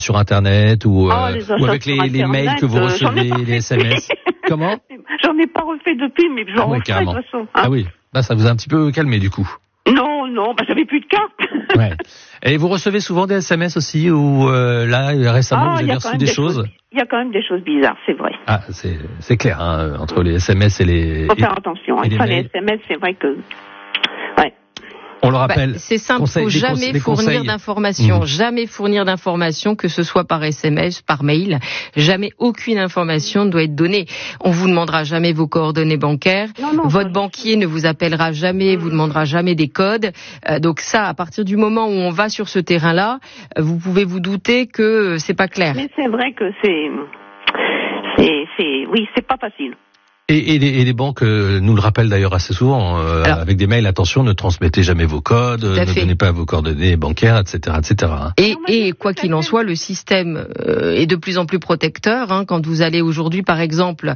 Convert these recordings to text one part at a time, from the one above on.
sur Internet ou avec les Internet, mails que vous recevez, les SMS. Comment? J'en ai pas refait depuis, mais j'en refais de toute façon. Ah oui, là ça vous a un petit peu calmé du coup. Non, j'avais plus de carte. Ouais. Et vous recevez souvent des SMS aussi ou là récemment vous avez reçu des choses? Il y a quand même des choses bizarres, c'est vrai. Ah, c'est clair, hein, entre les SMS et les... Faut faire attention, les SMS, c'est vrai que... Ouais. On le rappelle. C'est simple, il ne faut jamais fournir d'informations, jamais fournir d'informations, que ce soit par SMS, par mail. Jamais aucune information ne doit être donnée. On vous demandera jamais vos coordonnées bancaires. Non, votre banquier ne vous appellera jamais, vous demandera jamais des codes. Donc ça, à partir du moment où on va sur ce terrain-là, vous pouvez vous douter que c'est pas clair. Mais c'est vrai que oui, c'est pas facile. Et les banques nous le rappellent d'ailleurs assez souvent, avec des mails, attention, ne transmettez jamais vos codes, ne donnez pas vos coordonnées bancaires, etc. etc. Et quoi qu'il en soit, le système est de plus en plus protecteur. Hein, quand vous allez aujourd'hui, par exemple,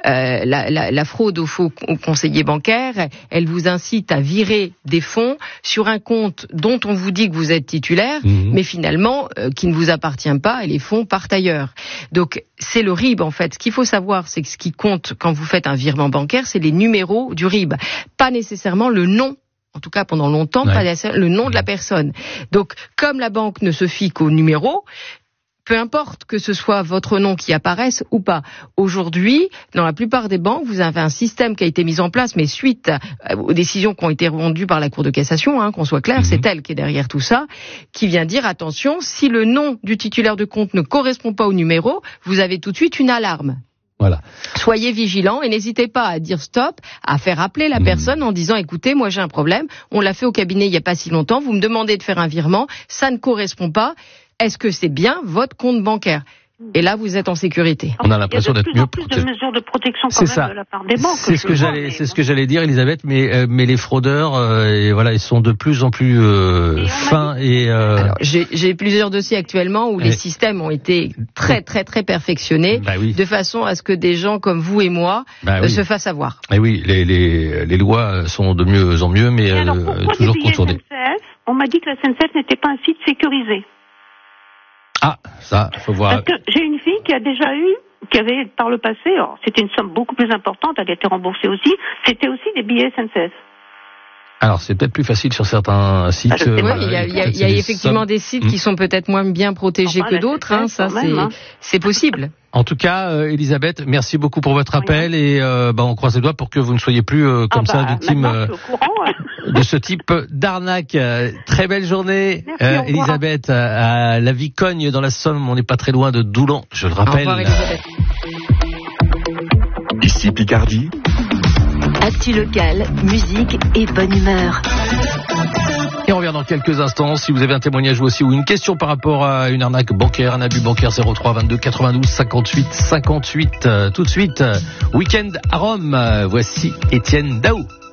la fraude aux faux conseillers bancaires, elle vous incite à virer des fonds sur un compte dont on vous dit que vous êtes titulaire, mais finalement, qui ne vous appartient pas, et les fonds partent ailleurs. Donc, c'est le RIB, en fait. Ce qu'il faut savoir, c'est que ce qui compte quand vous faites un virement bancaire, c'est les numéros du RIB, pas nécessairement le nom. En tout cas, pendant longtemps, pas le nom de la personne. Donc, comme la banque ne se fie qu'au numéro, peu importe que ce soit votre nom qui apparaisse ou pas. Aujourd'hui, dans la plupart des banques, vous avez un système qui a été mis en place, mais suite aux décisions qui ont été rendues par la Cour de cassation, hein, qu'on soit clair, c'est elle qui est derrière tout ça, qui vient dire, attention, si le nom du titulaire de compte ne correspond pas au numéro, vous avez tout de suite une alarme. Voilà. Soyez vigilants et n'hésitez pas à dire stop, à faire appeler la personne en disant, écoutez, moi j'ai un problème, on l'a fait au cabinet il n'y a pas si longtemps, vous me demandez de faire un virement, ça ne correspond pas, est-ce que c'est bien votre compte bancaire ? Et là, vous êtes en sécurité. On a l'impression d'être mieux protégé. Il y a de plus en plus de mesures de protection quand même de la part des banques. C'est ce que j'allais dire, Elisabeth, mais les fraudeurs, ils sont de plus en plus fins Alors, j'ai plusieurs dossiers actuellement où les systèmes ont été très très très perfectionnés, de façon à ce que des gens comme vous et moi se fassent avoir. Et oui, les lois sont de mieux en mieux, mais toujours contournées. On m'a dit que la SNCF n'était pas un site sécurisé. Ah, ça, faut voir. Parce que j'ai une fille qui avait par le passé, alors c'était une somme beaucoup plus importante, elle a été remboursée aussi, c'était aussi des billets SNCF. Alors, c'est peut-être plus facile sur certains sites. Il y a effectivement des sites qui sont peut-être moins bien protégés que d'autres, hein, ça c'est possible. En tout cas, Elisabeth, merci beaucoup pour votre appel et on croise les doigts pour que vous ne soyez plus victime de ce type d'arnaque. Très belle journée, Elisabeth, à la Vicogne dans la Somme, on n'est pas très loin de Doulan, je le rappelle. Au revoir, Elisabeth. Ici Picardie. Actu locale, musique et bonne humeur. Et on revient dans quelques instants. Si vous avez un témoignage vous aussi ou une question par rapport à une arnaque bancaire, un abus bancaire, 03 22 92 58 58. Tout de suite, Week-end à Rome. Voici Étienne Daou.